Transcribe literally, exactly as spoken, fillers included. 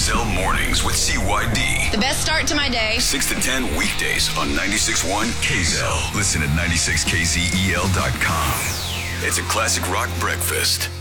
K-Zell Mornings with C Y D. The best start to my day. six to ten weekdays on ninety-six point one K-Zell. Listen at ninety-six K Z E L dot com. It's a classic rock breakfast.